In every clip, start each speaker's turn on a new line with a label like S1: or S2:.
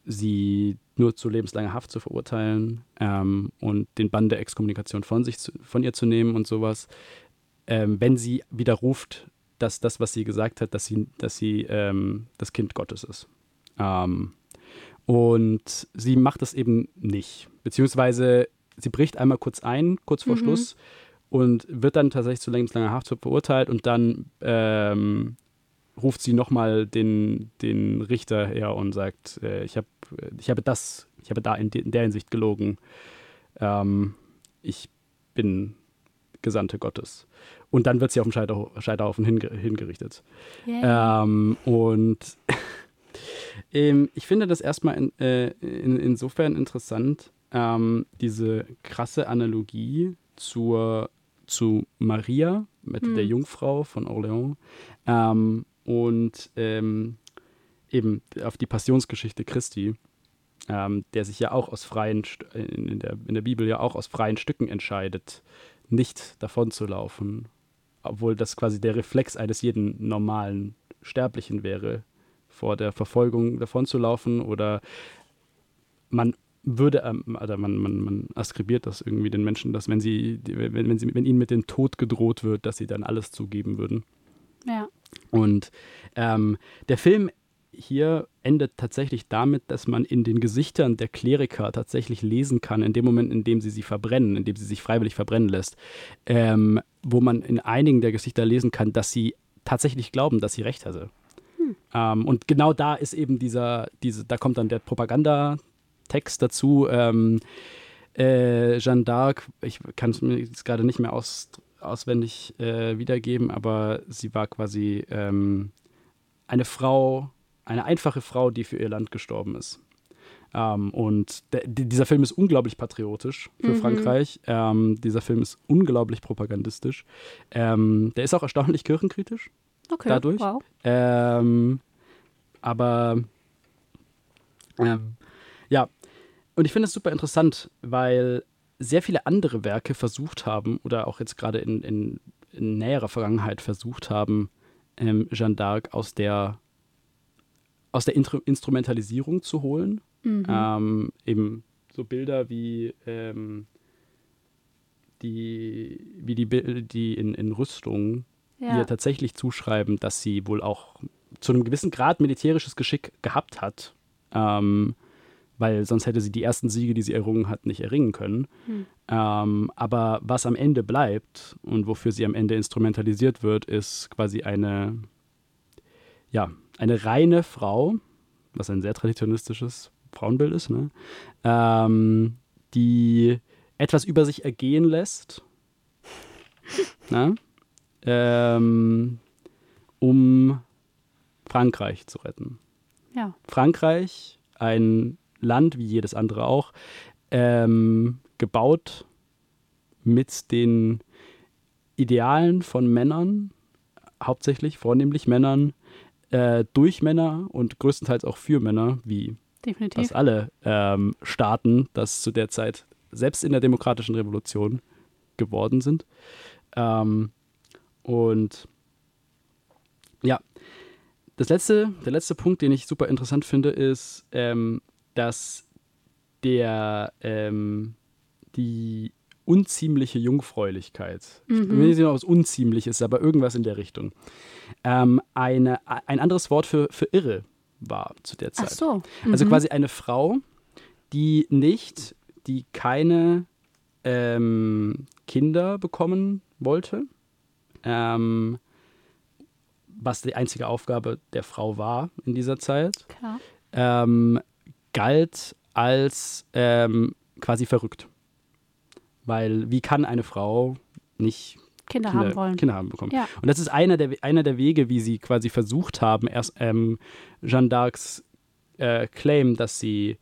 S1: sie nur zu lebenslanger Haft zu verurteilen und den Bann der Exkommunikation von ihr zu nehmen und sowas. Wenn sie widerruft, dass das, was sie gesagt hat, dass sie das Kind Gottes ist. Und sie macht das eben nicht. Beziehungsweise sie bricht einmal kurz ein, kurz vor Schluss, und wird dann tatsächlich zu lebenslanger Haft verurteilt und dann ruft sie nochmal den Richter her und sagt, ich habe da in der Hinsicht gelogen. Ich bin Gesandte Gottes. Und dann wird sie auf dem Scheiterhaufen hingerichtet. Und ich finde das erstmal insofern interessant, diese krasse Analogie zu Maria, mit der Jungfrau von Orleans, und eben auf die Passionsgeschichte Christi, der sich ja auch aus in der Bibel ja auch aus freien Stücken entscheidet, nicht davon zu laufen, obwohl das quasi der Reflex eines jeden normalen Sterblichen wäre, vor der Verfolgung davon zu laufen, oder man askribiert das irgendwie den Menschen, dass wenn ihnen mit dem Tod gedroht wird, dass sie dann alles zugeben würden.
S2: Ja.
S1: Und der Film hier endet tatsächlich damit, dass man in den Gesichtern der Kleriker tatsächlich lesen kann, in dem Moment, in dem sie sich freiwillig verbrennen lässt, wo man in einigen der Gesichter lesen kann, dass sie tatsächlich glauben, dass sie recht hatte. Und genau da ist eben da kommt dann der Propagandatext dazu. Jeanne d'Arc, ich kann es mir jetzt gerade nicht mehr auswendig wiedergeben, aber sie war quasi eine einfache Frau, die für ihr Land gestorben ist. Und dieser Film ist unglaublich patriotisch für Frankreich. Dieser Film ist unglaublich propagandistisch. Der ist auch erstaunlich kirchenkritisch.
S2: Okay,
S1: dadurch.
S2: wow.
S1: Aber ja, und ich finde es super interessant, weil sehr viele andere Werke versucht haben, oder auch jetzt gerade in näherer Vergangenheit versucht haben, Jeanne d'Arc aus der Instrumentalisierung zu holen. Eben so Bilder wie die in Rüstungen, die ja tatsächlich zuschreiben, dass sie wohl auch zu einem gewissen Grad militärisches Geschick gehabt hat, weil sonst hätte sie die ersten Siege, die sie errungen hat, nicht erringen können. Aber was am Ende bleibt und wofür sie am Ende instrumentalisiert wird, ist quasi eine reine Frau, was ein sehr traditionalistisches Frauenbild ist, ne? Die etwas über sich ergehen lässt, um Frankreich zu retten.
S2: Ja.
S1: Frankreich, ein Land wie jedes andere auch, gebaut mit den Idealen von Männern, vornehmlich Männern, durch Männer und größtenteils auch für Männer, wie
S2: definitiv
S1: fast alle Staaten, das zu der Zeit selbst in der demokratischen Revolution geworden sind. Und ja, der letzte Punkt, den ich super interessant finde, ist, dass die unziemliche Jungfräulichkeit, ich bin mir nicht sicher, ob es unziemlich ist, aber irgendwas in der Richtung, ein anderes Wort für irre war zu der Zeit.
S2: Ach so.
S1: Also quasi eine Frau, die keine Kinder bekommen wollte, was die einzige Aufgabe der Frau war in dieser Zeit,
S2: Klar.
S1: galt als quasi verrückt. Weil wie kann eine Frau nicht Kinder haben bekommen?
S2: Ja.
S1: Und das ist einer der Wege, wie sie quasi versucht haben, erst Jeanne d'Arcs Claim, dass sie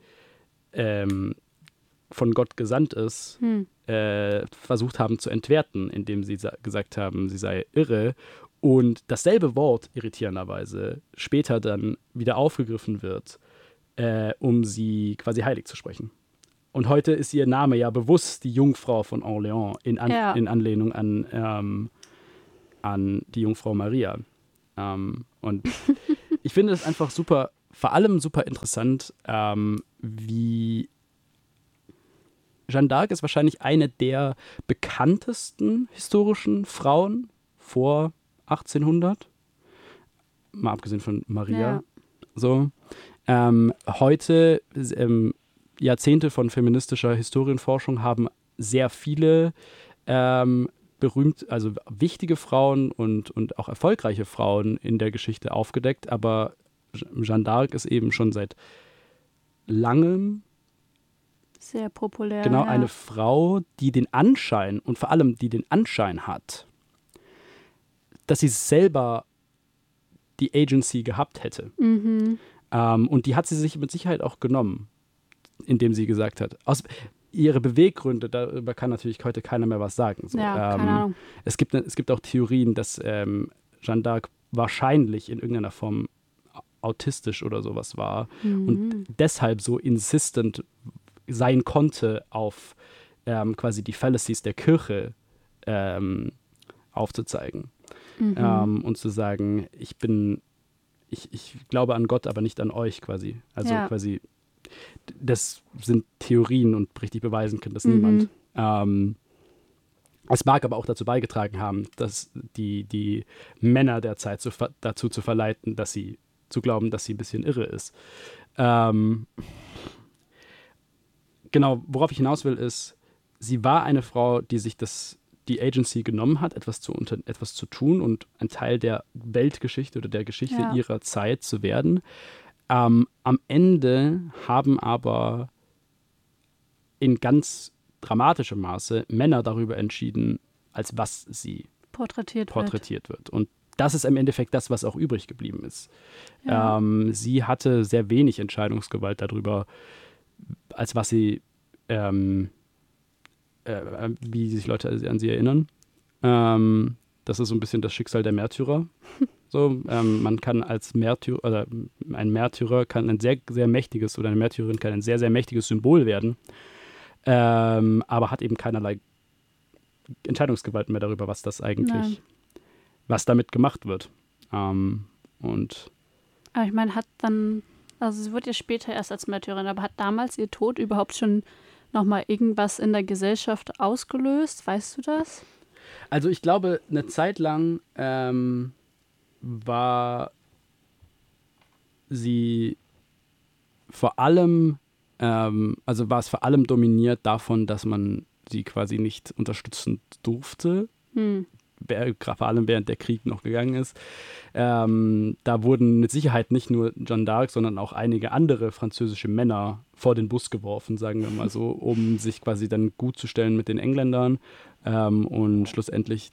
S1: von Gott gesandt ist, versucht haben zu entwerten, indem sie gesagt haben, sie sei irre. Und dasselbe Wort, irritierenderweise, später dann wieder aufgegriffen wird, um sie quasi heilig zu sprechen. Und heute ist ihr Name ja bewusst die Jungfrau von Orleans in Anlehnung an die Jungfrau Maria. Und ich finde es einfach super vor allem super interessant, wie Jeanne d'Arc ist wahrscheinlich eine der bekanntesten historischen Frauen vor 1800, mal abgesehen von Maria.
S2: Ja.
S1: So. Heute, Jahrzehnte von feministischer Historienforschung haben sehr viele also wichtige Frauen und auch erfolgreiche Frauen in der Geschichte aufgedeckt, aber Jeanne d'Arc ist eben schon seit langem
S2: Sehr populär.
S1: genau
S2: ja.
S1: eine Frau, die den Anschein und vor allem die den Anschein hat, dass sie selber die Agency gehabt hätte.
S2: Mhm.
S1: Und die hat sie sich mit Sicherheit auch genommen, indem sie gesagt hat, ihre Beweggründe, darüber kann natürlich heute keiner mehr was sagen. So.
S2: Ja, keine Ahnung.
S1: Es gibt auch Theorien, dass Jeanne d'Arc wahrscheinlich in irgendeiner Form autistisch oder sowas war und deshalb so insistent sein konnte, auf quasi die Fallacies der Kirche aufzuzeigen. Und zu sagen, ich glaube an Gott, aber nicht an euch quasi. Also quasi, das sind Theorien und richtig beweisen kann das niemand. Es mag aber auch dazu beigetragen haben, dass die Männer der Zeit dazu zu verleiten, dass sie zu glauben, dass sie ein bisschen irre ist. Genau, worauf ich hinaus will, ist, sie war eine Frau, die sich die Agency genommen hat, etwas zu tun und ein Teil der Weltgeschichte oder der Geschichte ihrer Zeit zu werden. Am Ende haben aber in ganz dramatischem Maße Männer darüber entschieden, als was sie porträtiert wird. Und das ist im Endeffekt das, was auch übrig geblieben ist.
S2: Ja.
S1: Sie hatte sehr wenig Entscheidungsgewalt darüber, als was sie wie sich Leute an sie erinnern. Das ist so ein bisschen das Schicksal der Märtyrer. So, man kann als Märtyrer, oder ein Märtyrer kann ein sehr, sehr mächtiges, oder eine Märtyrerin kann ein sehr, sehr mächtiges Symbol werden, aber hat eben keinerlei Entscheidungsgewalt mehr darüber, was das eigentlich, was damit gemacht wird. Und
S2: aber ich meine, also sie wurde ja später erst als Märtyrerin, aber hat damals ihr Tod überhaupt schon nochmal irgendwas in der Gesellschaft ausgelöst? Weißt du das?
S1: Also ich glaube, eine Zeit lang war sie vor allem, war es vor allem dominiert davon, dass man sie quasi nicht unterstützen durfte. Vor allem während der Krieg noch gegangen ist. Da wurden mit Sicherheit nicht nur Jeanne d'Arc, sondern auch einige andere französische Männer vor den Bus geworfen, sagen wir mal so, um sich quasi dann gut zu stellen mit den Engländern und schlussendlich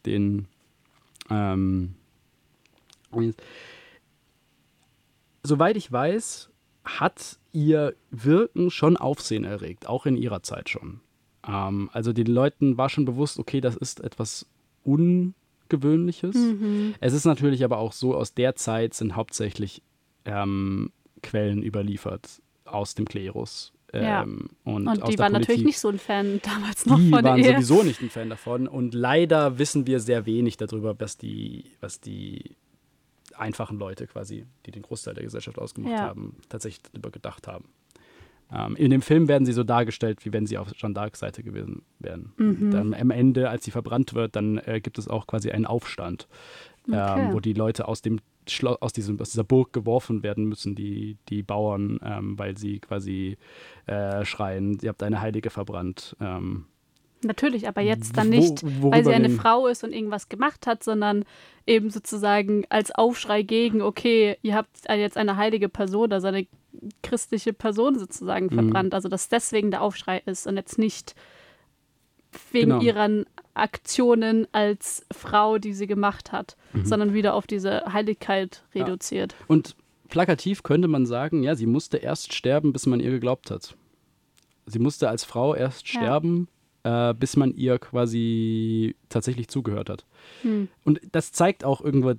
S1: soweit ich weiß, hat ihr Wirken schon Aufsehen erregt, auch in ihrer Zeit schon. Also den Leuten war schon bewusst, okay, das ist etwas Ungewöhnliches. Es ist natürlich aber auch so, aus der Zeit sind hauptsächlich Quellen überliefert aus dem Klerus. Und aus
S2: die
S1: der
S2: waren
S1: Politik.
S2: natürlich nicht so ein Fan damals noch
S1: Die
S2: von der
S1: waren
S2: Ehe.
S1: sowieso nicht ein Fan davon. Und leider wissen wir sehr wenig darüber, was die einfachen Leute quasi, die den Großteil der Gesellschaft ausgemacht haben, tatsächlich darüber gedacht haben. In dem Film werden sie so dargestellt, wie wenn sie auf Jeanne d'Arcs Seite gewesen wären. Dann am Ende, als sie verbrannt wird, dann gibt es auch quasi einen Aufstand, wo die Leute aus dieser Burg geworfen werden müssen, die Bauern, weil sie quasi schreien, ihr habt eine Heilige verbrannt.
S2: Natürlich, aber jetzt dann nicht, weil sie eine Frau ist und irgendwas gemacht hat, sondern eben sozusagen als Aufschrei gegen, okay, ihr habt jetzt eine heilige Person, also eine christliche Person sozusagen verbrannt. Also dass deswegen der Aufschrei ist und jetzt nicht wegen ihren Aktionen als Frau, die sie gemacht hat, sondern wieder auf diese Heiligkeit reduziert.
S1: Ja. Und plakativ könnte man sagen, ja, sie musste erst sterben, bis man ihr geglaubt hat. Sie musste als Frau erst sterben, bis man ihr quasi tatsächlich zugehört hat. Und das zeigt auch irgendwo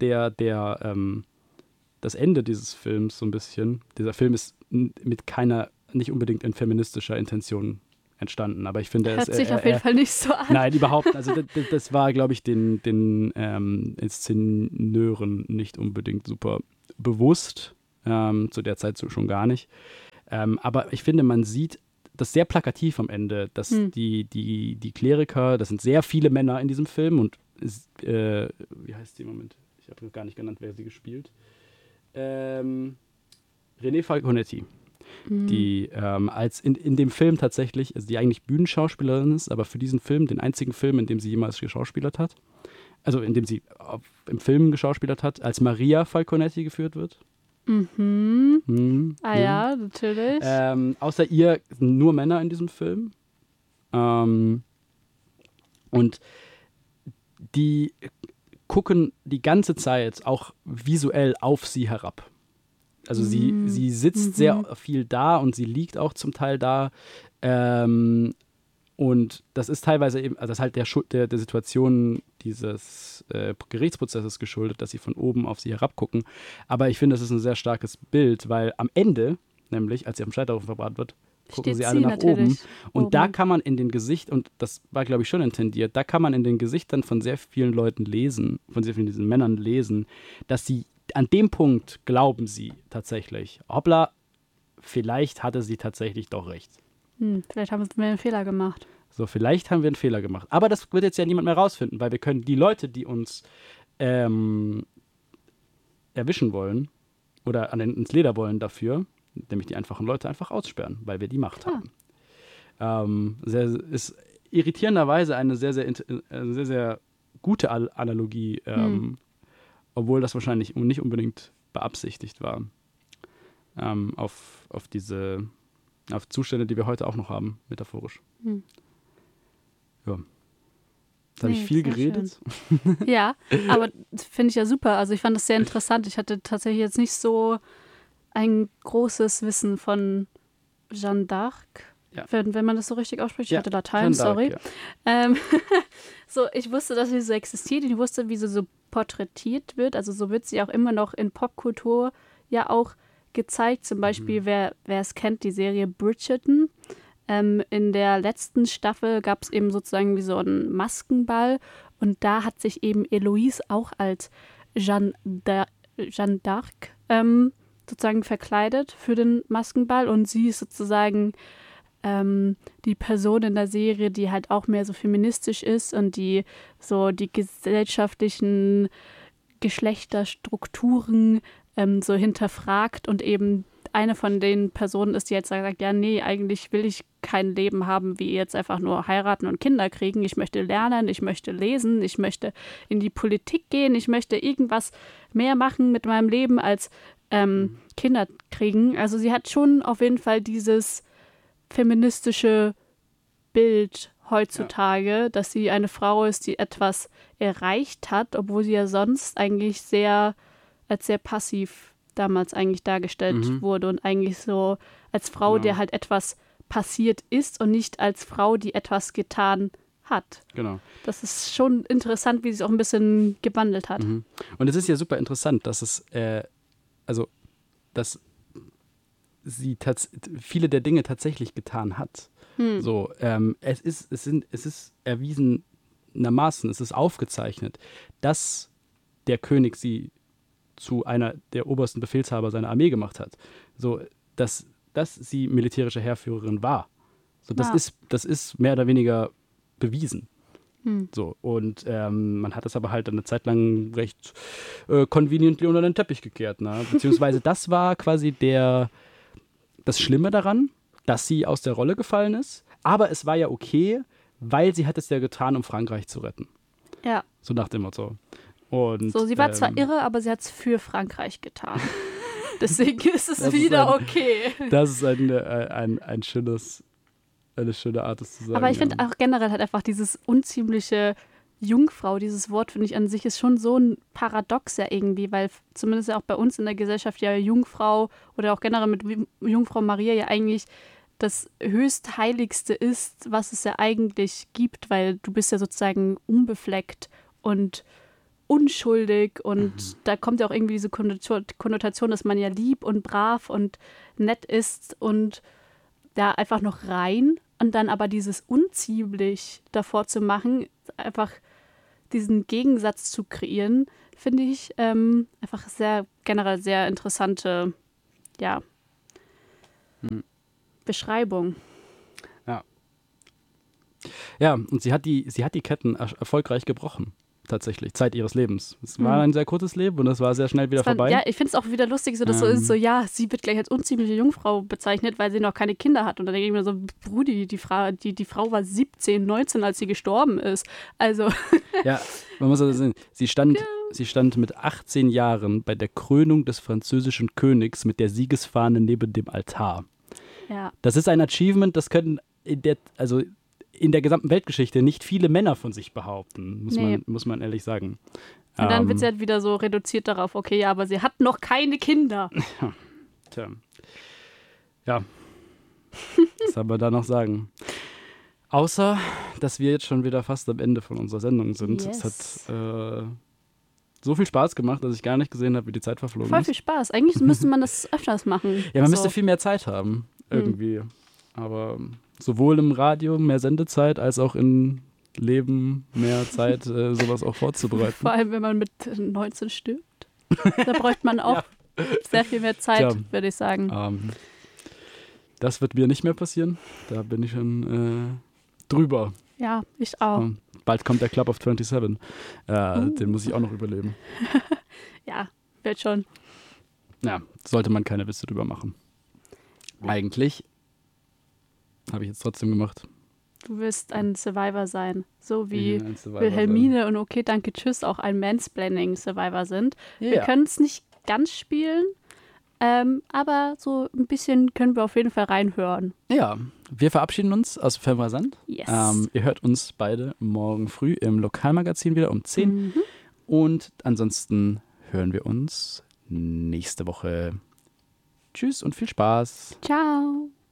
S1: das Ende dieses Films so ein bisschen. Dieser Film ist nicht unbedingt in feministischer Intention entstanden, aber ich finde,
S2: hört sich auf jeden Fall nicht so an.
S1: Nein, überhaupt nicht. Also das war, glaube ich, den Inszeneuren nicht unbedingt super bewusst. zu der Zeit schon gar nicht. Aber ich finde, man sieht das sehr plakativ am Ende, dass die Kleriker, das sind sehr viele Männer in diesem Film und wie heißt sie im Moment? Ich habe gar nicht genannt, wer sie gespielt. René Falconetti, die als in dem Film tatsächlich, also die eigentlich Bühnenschauspielerin ist, aber für diesen Film, den einzigen Film, in dem sie jemals geschauspielert hat, also in dem sie im Film geschauspielert hat, als Maria Falconetti geführt wird.
S2: Ja, natürlich.
S1: Außer ihr nur Männer in diesem Film. Und die gucken die ganze Zeit auch visuell auf sie herab. Also sie sitzt sehr viel da und sie liegt auch zum Teil da. Und das ist teilweise eben, also das ist halt der Situation dieses Gerichtsprozesses geschuldet, dass sie von oben auf sie herabgucken. Aber ich finde, das ist ein sehr starkes Bild, weil am Ende, nämlich als sie am Scheiterhaufen verbrannt wird, gucken sie alle nach oben. Und da kann man in den Gesicht, und das war, glaube ich, schon intendiert, da kann man in den Gesichtern von sehr vielen Leuten lesen, von sehr vielen diesen Männern lesen, dass sie an dem Punkt glauben sie tatsächlich, hoppla, vielleicht hatte sie tatsächlich doch recht.
S2: Vielleicht haben wir einen Fehler gemacht.
S1: So, vielleicht haben wir einen Fehler gemacht. Aber das wird jetzt ja niemand mehr rausfinden, weil wir können die Leute, die uns erwischen wollen oder ins Leder wollen dafür, nämlich die einfachen Leute, einfach aussperren, weil wir die Macht haben. Ist irritierenderweise eine sehr, sehr gute Analogie, obwohl das wahrscheinlich nicht unbedingt beabsichtigt war, auf Zustände, die wir heute auch noch haben, metaphorisch. Ja. Jetzt habe ich viel geredet.
S2: Ja, aber finde ich ja super. Also ich fand das sehr interessant. Ich hatte tatsächlich jetzt nicht so ein großes Wissen von Jeanne d'Arc, wenn man das so richtig ausspricht. Ich hatte Latein, sorry. Ja. So, ich wusste, dass sie so existiert. Ich wusste, wie sie so porträtiert wird. Also so wird sie auch immer noch in Popkultur ja auch gezeigt. Zum Beispiel, wer es kennt, die Serie Bridgerton. In der letzten Staffel gab es eben sozusagen wie so einen Maskenball und da hat sich eben Eloise auch als Jeanne d'Arc sozusagen verkleidet für den Maskenball und sie ist sozusagen die Person in der Serie, die halt auch mehr so feministisch ist und die so die gesellschaftlichen Geschlechterstrukturen so hinterfragt und eben eine von den Personen ist, die jetzt sagt, ja, nee, eigentlich will ich kein Leben haben, wie jetzt einfach nur heiraten und Kinder kriegen. Ich möchte lernen, ich möchte lesen, ich möchte in die Politik gehen, ich möchte irgendwas mehr machen mit meinem Leben als Kinder kriegen. Also sie hat schon auf jeden Fall dieses feministische Bild heutzutage, dass sie eine Frau ist, die etwas erreicht hat, obwohl sie ja sonst eigentlich als sehr passiv damals eigentlich dargestellt wurde und eigentlich so als Frau, der halt etwas passiert ist und nicht als Frau, die etwas getan hat.
S1: Genau.
S2: Das ist schon interessant, wie sie es auch ein bisschen gewandelt hat.
S1: Und es ist ja super interessant, dass es, dass sie viele der Dinge tatsächlich getan hat. So, es ist erwiesenermaßen, es ist aufgezeichnet, dass der König sie zu einer der obersten Befehlshaber seiner Armee gemacht hat. So, dass sie militärische Heerführerin war. So, das ist mehr oder weniger bewiesen. So, und man hat das aber halt eine Zeit lang recht conveniently unter den Teppich gekehrt. Ne? Beziehungsweise das war quasi das Schlimme daran, dass sie aus der Rolle gefallen ist. Aber es war ja okay, weil sie hat es ja getan, um Frankreich zu retten.
S2: Ja.
S1: So nach dem Motto. Und,
S2: so, sie war zwar irre, aber sie hat es für Frankreich getan. Deswegen ist es wieder okay.
S1: Das ist eine schöne Art, das zu sagen.
S2: Aber ich finde auch generell halt einfach dieses unziemliche Jungfrau, dieses Wort finde ich an sich ist schon so ein Paradox ja irgendwie, weil zumindest ja auch bei uns in der Gesellschaft ja Jungfrau oder auch generell mit Jungfrau Maria ja eigentlich das Höchstheiligste ist, was es ja eigentlich gibt, weil du bist ja sozusagen unbefleckt und unschuldig und da kommt ja auch irgendwie diese Konnotation, dass man ja lieb und brav und nett ist und da einfach noch rein und dann aber dieses unziemlich davor zu machen, einfach diesen Gegensatz zu kreieren, finde ich einfach generell sehr interessante ja. Beschreibung.
S1: Ja, und sie hat die Ketten erfolgreich gebrochen. Tatsächlich, Zeit ihres Lebens. Es war ein sehr kurzes Leben und es war sehr schnell wieder vorbei.
S2: Ja, ich finde es auch wieder lustig, so dass so ist, so ja, sie wird gleich als unziemliche Jungfrau bezeichnet, weil sie noch keine Kinder hat. Und dann denke ich mir so, Brudi, die Frau war 17, 19, als sie gestorben ist. Also.
S1: Ja, man muss also sehen, sie stand mit 18 Jahren bei der Krönung des französischen Königs mit der Siegesfahne neben dem Altar.
S2: Ja.
S1: Das ist ein Achievement, das können in der gesamten Weltgeschichte nicht viele Männer von sich behaupten, muss man ehrlich sagen.
S2: Und dann wird sie halt wieder so reduziert darauf, okay, ja, aber sie hat noch keine Kinder.
S1: Tja. Ja. Was soll man da noch sagen? Außer, dass wir jetzt schon wieder fast am Ende von unserer Sendung sind.
S2: Yes.
S1: Es hat so viel Spaß gemacht, dass ich gar nicht gesehen habe, wie die Zeit verflogen ist.
S2: Voll viel Spaß. Eigentlich müsste man das öfters machen.
S1: Ja, man müsste viel mehr Zeit haben, irgendwie. Aber sowohl im Radio mehr Sendezeit, als auch im Leben mehr Zeit, sowas auch vorzubereiten.
S2: Vor allem, wenn man mit 19 stirbt. Da bräuchte man auch sehr viel mehr Zeit, würde ich sagen.
S1: Das wird mir nicht mehr passieren. Da bin ich schon drüber.
S2: Ja, ich auch.
S1: Bald kommt der Club of 27. Den muss ich auch noch überleben.
S2: Ja, wird schon.
S1: Ja, sollte man keine Witze drüber machen. Eigentlich habe ich jetzt trotzdem gemacht.
S2: Du wirst ein Survivor sein. So wie Wilhelmine und Okay, danke, tschüss auch ein Mansplaining-Survivor sind. Yeah. Wir können es nicht ganz spielen, aber so ein bisschen können wir auf jeden Fall reinhören.
S1: Ja, wir verabschieden uns aus Femrasant.
S2: Yes.
S1: Ihr hört uns beide morgen früh im Lokalmagazin wieder um 10. Und ansonsten hören wir uns nächste Woche. Tschüss und viel Spaß.
S2: Ciao.